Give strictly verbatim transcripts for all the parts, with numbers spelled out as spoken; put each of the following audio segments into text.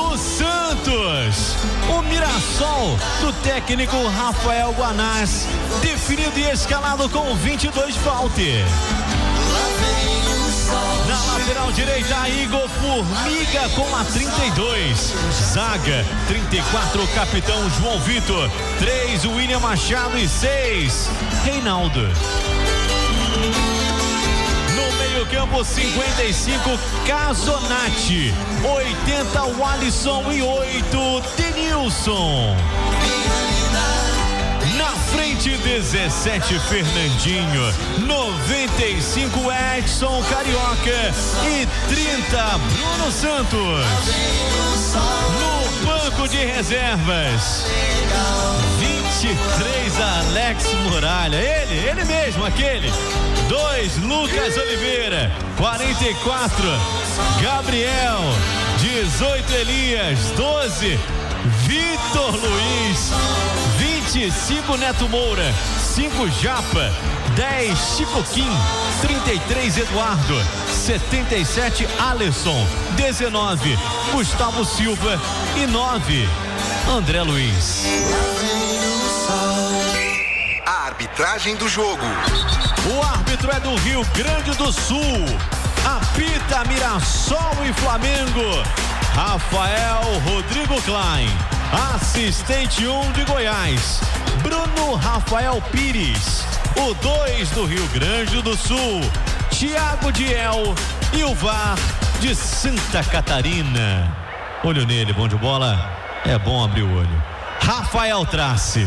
do Santos. O Mirassol do técnico Rafael Guanás, definido e escalado com vinte e dois Walter. Na lateral direita, Igor Formiga com a trinta e dois. Zaga, trinta e quatro, capitão João Vitor. três, William Machado e seis, Reinaldo. No meio campo, cinquenta e cinco, Casonati. oitenta, Alisson e oito, Denilson. Na frente, dezessete, Fernandinho, noventa e cinco, Edson Carioca e trinta, Bruno Santos. No banco de reservas, vinte e três, Alex Muralha, ele, ele mesmo, aquele. dois, Lucas Oliveira, quarenta e quatro, Gabriel, dezoito, Elias, doze, Vitor Luiz, vinte e cinco, Neto Moura, cinco, Japa, dez, Chico Kim, trinta e três, Eduardo, setenta e sete, Alisson, dezenove, Gustavo Silva e nove, André Luiz. A arbitragem do jogo. O árbitro é do Rio Grande do Sul. Apita Mirassol e Flamengo, Rafael Rodrigo Klein. Assistente um de Goiás, Bruno Rafael Pires. O dois do Rio Grande do Sul, Thiago Diel. E o V A R de Santa Catarina. Olho nele, bom de bola. É bom abrir o olho. Rafael Trace.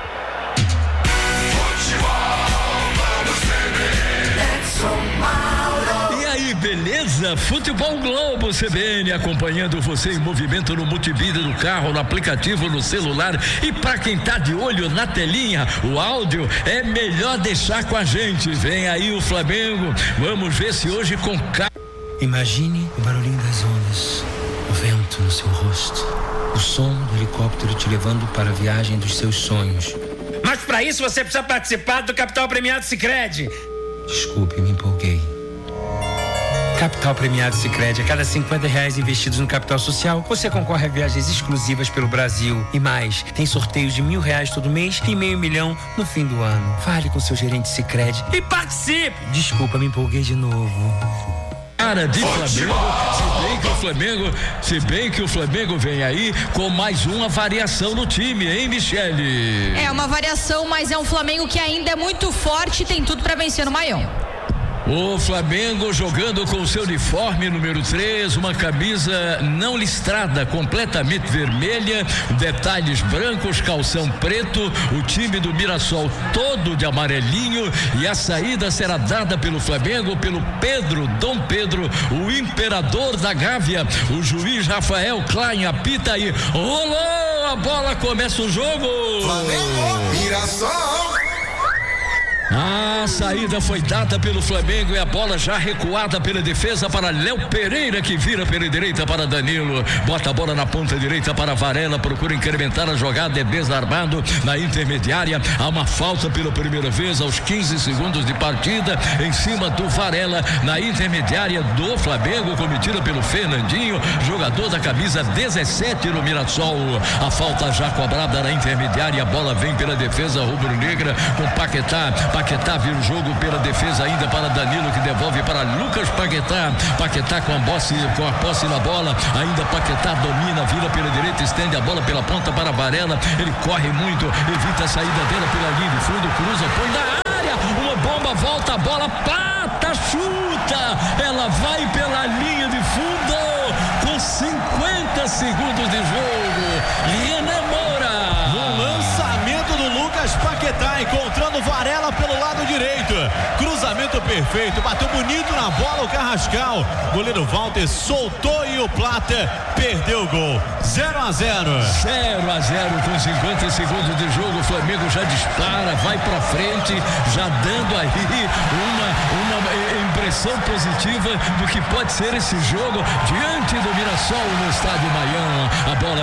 E aí, beleza? Futebol Globo C B N, acompanhando você em movimento no multimídia do carro, no aplicativo, no celular. E pra quem tá de olho na telinha, o áudio é melhor deixar com a gente. Vem aí o Flamengo, vamos ver se hoje com ca... Imagine o barulhinho das ondas, o vento no seu rosto, o som do helicóptero te levando para a viagem dos seus sonhos. Mas para isso você precisa participar do Capital Premiado Sicredi. Desculpe, me empolguei. Capital Premiado Sicredi. A cada cinquenta reais investidos no capital social, você concorre a viagens exclusivas pelo Brasil. E mais, tem sorteios de mil reais todo mês e meio milhão no fim do ano. Fale com seu gerente Sicredi e participe. Desculpa, me empolguei de novo. Cara de Flamengo, se bem que o Flamengo, se bem que o Flamengo vem aí com mais uma variação no time, hein, Michele? É uma variação, mas é um Flamengo que ainda é muito forte e tem tudo para vencer no Maião. O Flamengo jogando com o seu uniforme número três, uma camisa não listrada, completamente vermelha, detalhes brancos, calção preto, o time do Mirassol todo de amarelinho, e a saída será dada pelo Flamengo, pelo Pedro, Dom Pedro, o imperador da Gávea. O juiz Rafael Klein apita aí, rolou a bola, começa o jogo. Flamengo, Mirassol. A saída foi dada pelo Flamengo e a bola já recuada pela defesa para Léo Pereira, que vira pela direita para Danilo, bota a bola na ponta direita para Varela, procura incrementar a jogada, é desarmado na intermediária. Há uma falta pela primeira vez aos quinze segundos de partida em cima do Varela na intermediária do Flamengo, cometida pelo Fernandinho, jogador da camisa dezessete no Mirassol. A falta já cobrada na intermediária, a bola vem pela defesa rubro-negra com Paquetá. Paquetá vira o jogo pela defesa ainda para Danilo, que devolve para Lucas Paquetá. Paquetá com a posse, com a posse na bola, ainda Paquetá domina, vira pela direita, estende a bola pela ponta para Varela, ele corre muito, evita a saída dela pela linha de fundo, cruza, põe na área, uma bomba, volta a bola, pata, chuta, ela vai pela linha de fundo com cinquenta segundos de jogo. Renan Moura. No lançamento do Lucas Paquetá, encontrando Varela pelo lado direito, cruzamento perfeito, bateu bonito na bola o Carrascal, goleiro Walter soltou e o Plata perdeu o gol. Zero a zero. Zero a zero com cinquenta segundos de jogo. O Flamengo já dispara, vai pra frente, já dando aí uma, uma impressão positiva do que pode ser esse jogo diante do Mirassol no estádio Maião. A bola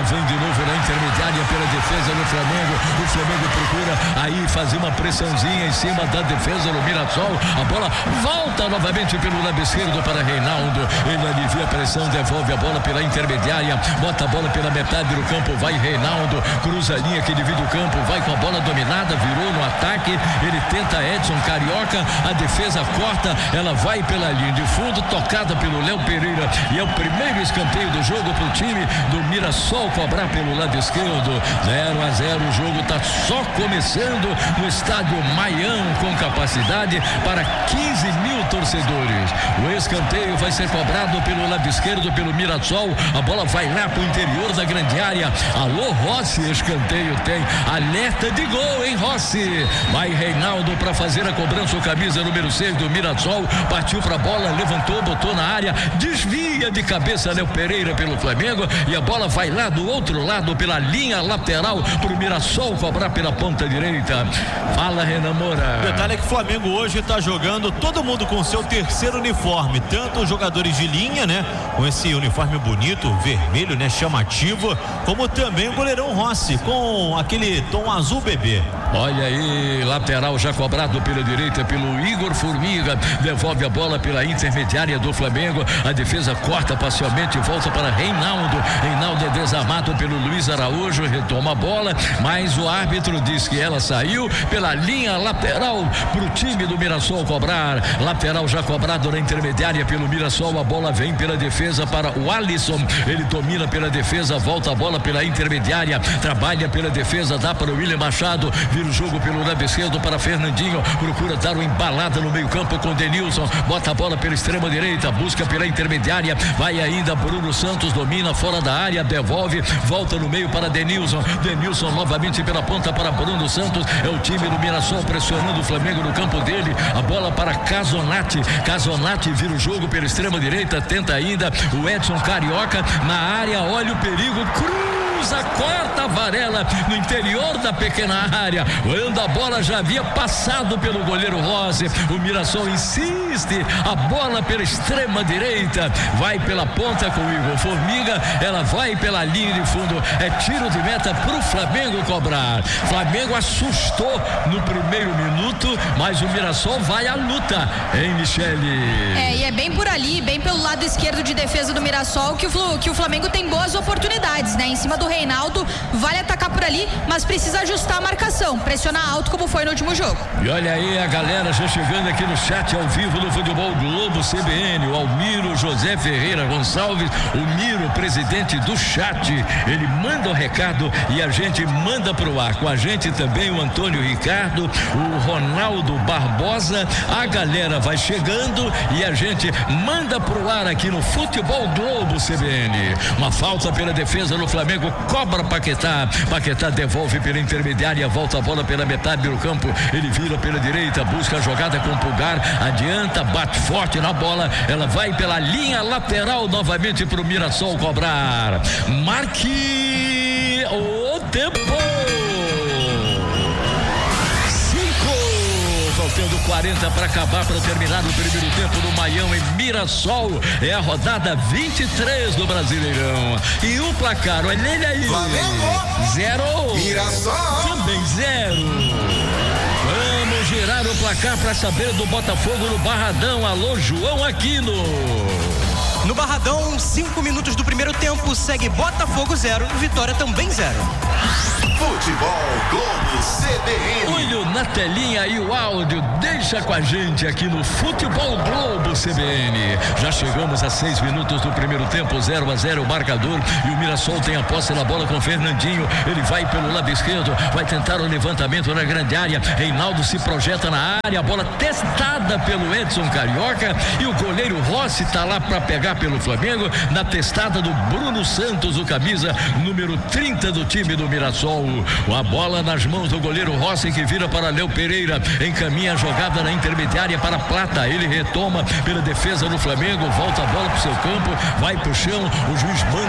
bola vem de novo na intermediária pela defesa do Flamengo. O Flamengo procura aí fazer uma pressãozinha em cima da defesa do Mirassol. A bola volta novamente pelo lado esquerdo para Reinaldo. Ele alivia a pressão, devolve a bola pela intermediária, bota a bola pela metade do campo, vai Reinaldo, cruza a linha que divide o campo, vai com a bola dominada, virou no ataque, ele tenta Edson Carioca, a defesa corta, ela vai pela linha de fundo, tocada pelo Léo Pereira, e é o primeiro escanteio do jogo para o time do Mirassol cobrar pelo lado esquerdo. Zero a zero, o jogo está só começando no estádio Maião, com capacidade para quinze mil torcedores. O escanteio vai ser cobrado pelo lado esquerdo pelo Mirassol, a bola vai lá para o interior da grande área. Alô Rossi, escanteio tem alerta de gol, hein Rossi? Vai Reinaldo para fazer a cobrança, o camisa número seis do Mirassol, partiu para a bola, levantou, botou na área, desvia de cabeça Léo Pereira pelo Flamengo, e a bola vai lá do outro lado pela linha lateral para o Mirassol cobrar pela ponta direita. Fala, Renan Moura. O detalhe é que o Flamengo hoje está jogando todo mundo com seu terceiro uniforme, tanto os jogadores de linha, né, com esse uniforme bonito, vermelho, né, chamativo, como também o goleirão Rossi com aquele tom azul bebê. Olha aí, lateral já cobrado pela direita pelo Igor Formiga, devolve a bola pela intermediária do Flamengo, a defesa corta parcialmente, volta para Reinaldo, Reinaldo é desarmado pelo Luiz Araújo, retoma a bola, mas o árbitro diz que ela saiu pela linha lateral para o time do Mirassol cobrar. Lateral já cobrado na intermediária pelo Mirassol, a bola vem pela defesa para o Alisson, ele domina pela defesa, volta a bola pela intermediária, trabalha pela defesa, dá para o William Machado, vira o jogo pelo lado esquerdo para Fernandinho, procura dar uma embalada no meio campo com Denilson, bota a bola pela extrema direita, busca pela intermediária, vai ainda Bruno Santos, domina fora da área, devolve, volta no meio para Denilson, Denilson novamente pela ponta para Bruno Santos, é o time do Mirassol pressionando o Flamengo no campo dele, a bola para Casonati, Casonati vira o jogo pela extrema direita, tenta ainda o Edson Carioca na área, olha o perigo, cruza, corta a Varela no interior da pequena área, quando a bola já havia passado pelo goleiro Rossi, o Mirassol insiste, a bola pela extrema direita, vai pela ponta com o Igor Formiga, ela vai pela linha de fundo, é tiro de meta pro Flamengo cobrar. Flamengo assustou no primeiro minuto, mas o Mirassol vai à luta, hein, Michele? É, e é bem por ali, bem pelo lado esquerdo de defesa do Mirassol que o, que o Flamengo tem boas oportunidades, né? Em cima do Reinaldo, vale atacar por ali, mas precisa ajustar a marcação, pressionar alto como foi no último jogo. E olha aí a galera já chegando aqui no chat ao vivo do Futebol Globo C B N, o Almiro José Ferreira Gonçalves, o Miro, presidente do chat, ele manda o recado e a gente manda pro ar. Com a gente também o Antônio Ricardo, o Ronaldo Barbosa, a galera vai chegando e a gente manda pro ar aqui no Futebol Globo C B N. Uma falta pela defesa do Flamengo, cobra Paquetá, Paquetá devolve pela intermediária, volta a bola pela metade do campo, ele vira pela direita, busca a jogada com o Pulgar, adianta, bate forte na bola, ela vai pela linha lateral novamente pro Mirassol cobrar. Marque o tempo. Faltando quarenta para acabar, para terminar o primeiro tempo do Maião em Mirassol. É a rodada vinte e três do Brasileirão. E o placar, olha ele aí. Flamengo. Zero. Mirassol. Também zero. Vamos girar o placar para saber do Botafogo no Barradão. Alô, João Aquino. No Barradão, cinco minutos do primeiro tempo, segue Botafogo zero, Vitória também zero. Futebol Globo C B N. Olho na telinha e o áudio, deixa com a gente aqui no Futebol Globo C B N. Já chegamos a seis minutos do primeiro tempo, zero a zero o marcador, e o Mirassol tem a posse na bola com Fernandinho, ele vai pelo lado esquerdo, vai tentar o levantamento na grande área, Reinaldo se projeta na área, a bola testada pelo Edson Carioca, e o goleiro Rossi tá lá para pegar pelo Flamengo, na testada do Bruno Santos, o camisa número trinta do time do Mirassol. A bola nas mãos do goleiro Rossi, que vira para Léo Pereira, encaminha a jogada na intermediária para Plata, ele retoma pela defesa do Flamengo, volta a bola pro seu campo, vai pro chão, o juiz manda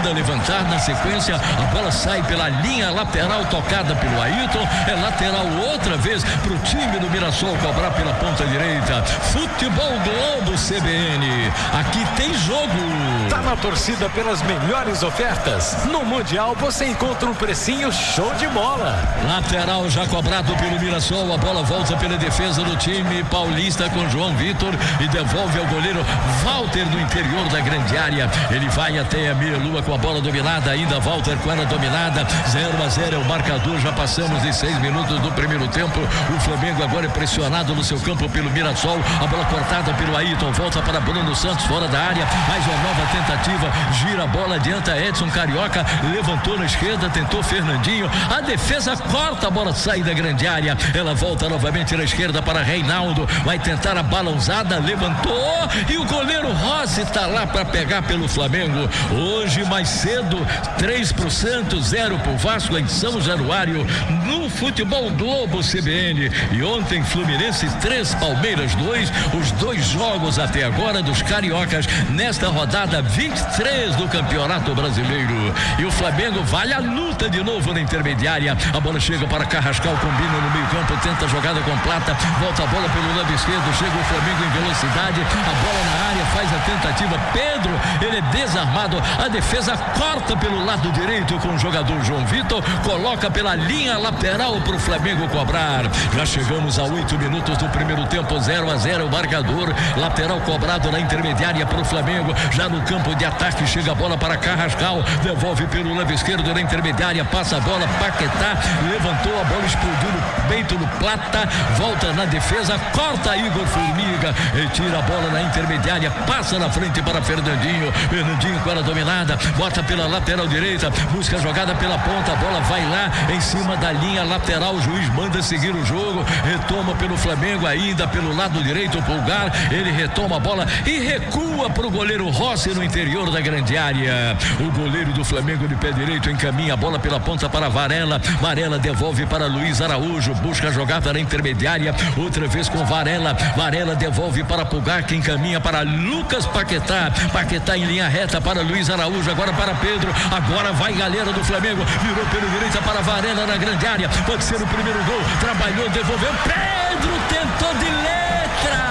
manda levantar na sequência, a bola sai pela linha lateral tocada pelo Ayrton, é lateral outra vez pro time do Mirassol cobrar pela ponta direita. Futebol Globo C B N, aqui tem jogo. Tá na torcida pelas melhores ofertas. No Mundial você encontra um precinho show de bola. Lateral já cobrado pelo Mirassol, a bola volta pela defesa do time paulista com João Vitor e devolve ao goleiro Walter no interior da grande área. Ele vai até a meia-lua com a bola dominada, ainda Walter com ela dominada. zero a zero é o marcador, já passamos de seis minutos do primeiro tempo. O Flamengo agora é pressionado no seu campo pelo Mirassol. A bola cortada pelo Ayrton, volta para Bruno Santos fora da área. Mais uma nova tentativa, gira a bola, adianta Edson Carioca, levantou na esquerda, tentou Fernandinho. A defesa corta, a bola sai da grande área. Ela volta novamente na esquerda para Reinaldo. Vai tentar a bala usada, levantou e o goleiro Rossi está lá para pegar pelo Flamengo. Hoje mais cedo, três pro Santos, zero pro Vasco em São Januário, no Futebol Globo C B N. E ontem Fluminense três, Palmeiras dois, os dois jogos até agora dos cariocas nesta rodada vinte e três do Campeonato Brasileiro. E o Flamengo vai à luta de novo na intermediária. A bola chega para Carrascal, combina no meio campo, tenta a jogada com Plata, volta a bola pelo lado esquerdo, chega o Flamengo em velocidade, a bola na área, faz a tentativa, Pedro, ele é desarmado, a defesa corta pelo lado direito com o jogador João Vitor, coloca pela linha lateral para o Flamengo cobrar. Já chegamos a oito minutos do primeiro tempo, zero a zero o marcador, lateral cobrado na intermediária para o Flamengo, já no campo de ataque chega a bola para Carrascal, devolve pelo lado esquerdo na intermediária, passa a bola, Paquetá, levantou, a bola explodiu no peito do Plata, volta na defesa, corta Igor Formiga, retira a bola na intermediária, passa na frente para Fernandinho, Fernandinho com ela dominada, bota pela lateral direita, busca a jogada pela ponta, a bola vai lá em cima da linha lateral, o juiz manda seguir o jogo, retoma pelo Flamengo, ainda pelo lado direito, o Pulgar, ele retoma a bola e recua para o goleiro Rossi no interior da grande área. O goleiro do Flamengo de pé direito encaminha a bola pela ponta para Varela, Varela devolve para Luiz Araújo, busca a jogada na intermediária, outra vez com Varela, Varela devolve para Pulgar, que encaminha para Lucas Paquetá, Paquetá em linha reta para Luiz Araújo, agora para Pedro, agora vai galera do Flamengo, virou pela direita para Varela na grande área, pode ser o primeiro gol, trabalhou, devolveu, Pedro tentou de letra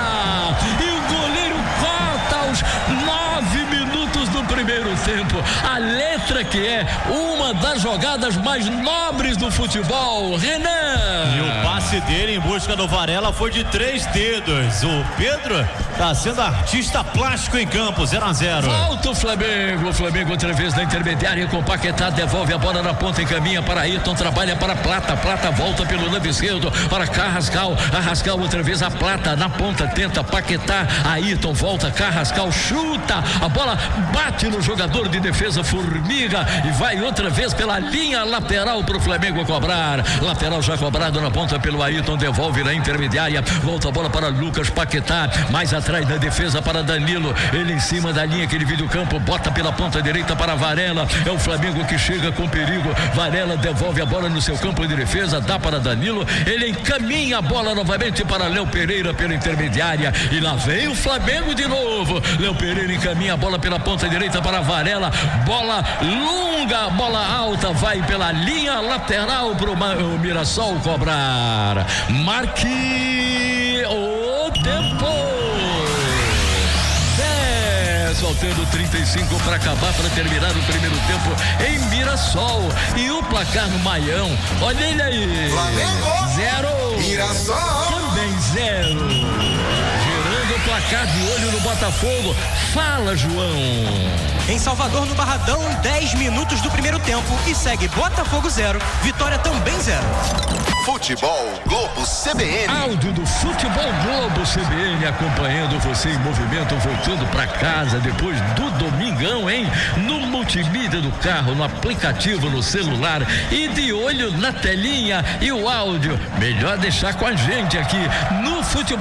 e o goleiro corta aos nove minutos do primeiro tempo. A letra que é uma das jogadas mais nobres do futebol, Renan. E o passe dele em busca do Varela foi de três dedos. O Pedro tá sendo artista plástico em campo, zero a zero. Volta o Flamengo, o Flamengo outra vez na intermediária com Paquetá, devolve a bola na ponta, encaminha para Ayrton, trabalha para Plata, Plata volta pelo lado esquerdo para Carrascal, Carrascal outra vez a Plata na ponta, tenta Paquetá, Ayrton volta, Carrascal chuta, a bola bate no jogador de defesa Formiga e vai outra vez pela linha lateral para o Flamengo cobrar, lateral já cobrado na ponta pelo Ayrton, devolve na intermediária, volta a bola para Lucas Paquetá, mais atrás da defesa para Danilo, ele em cima da linha que ele divide o campo, bota pela ponta direita para Varela, é o Flamengo que chega com perigo, Varela devolve a bola no seu campo de defesa, dá para Danilo, ele encaminha a bola novamente para Léo Pereira pela intermediária e lá vem o Flamengo de novo, Léo Pereira encaminha a bola pela ponta direita para Varela, bola longa, bola alta, vai pela linha lateral para o Mirassol cobrar, marque o tempo. Faltando trinta e cinco para acabar, para terminar o primeiro tempo em Mirassol. E o placar no Maião, olha ele aí. Flamengo. Zero. Mirassol. Também zero. Girando o placar de olho no Botafogo. Fala, João. Em Salvador, no Barradão, dez minutos do primeiro tempo e segue Botafogo zero, Vitória também zero. Futebol Globo C B N. Áudio do Futebol Globo C B N acompanhando você em movimento, voltando para casa depois do domingão, hein? No multimídia do carro, no aplicativo, no celular e de olho na telinha e o áudio. Melhor deixar com a gente aqui no Futebol